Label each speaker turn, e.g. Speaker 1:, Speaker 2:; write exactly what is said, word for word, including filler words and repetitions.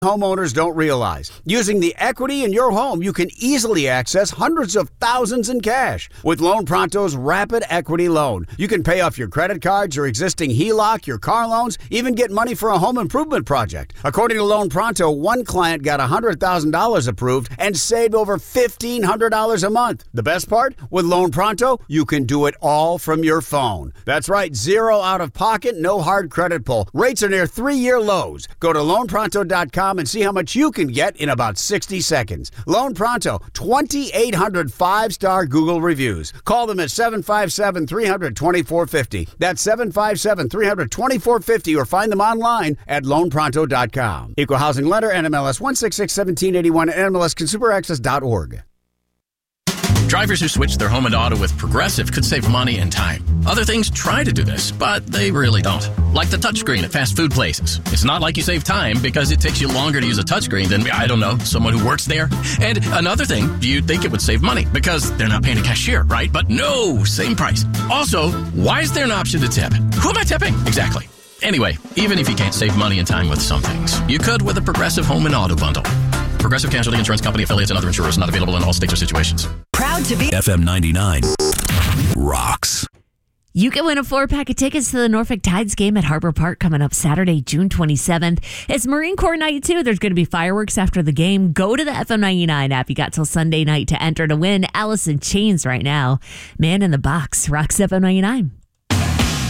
Speaker 1: homeowners don't realize. Using the equity in your home, you can easily access hundreds of thousands in cash. With Loan Pronto's Rapid Equity Loan, you can pay off your credit cards, your existing H E L O C, your car loans, even get money for a home improvement project. According to Loan Pronto, one client got one hundred thousand dollars approved and saved over fifteen hundred dollars a month. The best part? With Loan Pronto, you can do it all from your phone. That's right, zero out of pocket, no hard credit pull. Rates are near three-year lows. Go to loan pronto dot com and see how much you can get in about sixty seconds. Loan Pronto, twenty-eight hundred five-star Google reviews. Call them at seven five seven, three hundred, twenty-four fifty. That's seven five seven, three hundred, twenty-four fifty or find them online at loan pronto dot com. Equal Housing Lender, N M L S one six six, one seven eight one, N M L S consumer access dot org.
Speaker 2: Drivers who switch their home and auto with Progressive could save money and time. Other things try to do this, but they really don't. Like the touchscreen at fast food places. It's not like you save time because it takes you longer to use a touchscreen than, I don't know, someone who works there. And another thing, you'd think it would save money because they're not paying a cashier, right? But no, same price. Also, why is there an option to tip? Who am I tipping? Exactly. Anyway, even if you can't save money and time with some things, you could with a Progressive home and auto bundle. Progressive Casualty Insurance Company, affiliates, and other insurers not available in all states or situations.
Speaker 3: Proud to be
Speaker 4: F M ninety-nine rocks.
Speaker 5: You can win a four-pack of tickets to the Norfolk Tides game at Harbor Park coming up Saturday, June twenty-seventh. It's Marine Corps night, too. There's going to be fireworks after the game. Go to the F M ninety-nine app. You got till Sunday night to enter to win Alice in Chains right now. Man in the Box, Rocks F M ninety-nine.